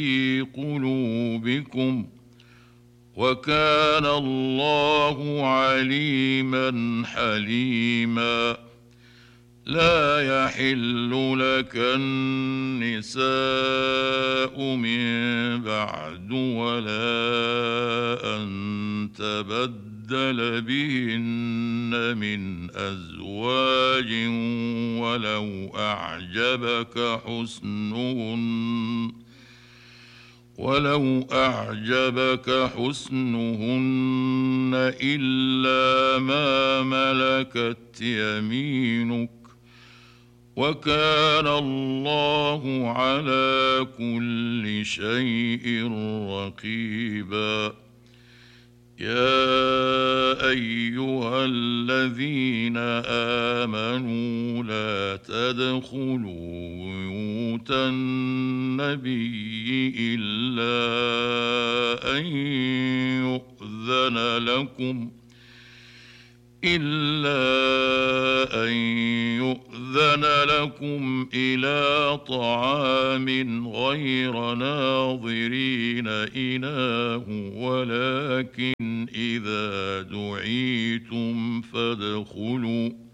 في قلوبكم وكان الله عليما حليما. لا يحل لك النساء من بعد ولا أن تبدل بهن من أزواج ولو أعجبك حسنهن إلا ما ملكت يمينك وكان الله على كل شيء رقيبا. يا أيها الذين آمنوا لا تدخلوا بيوت النبي إلا أن يؤذن لكم إلى طعام غير ناظرين إناه ولكن إذا دعيتم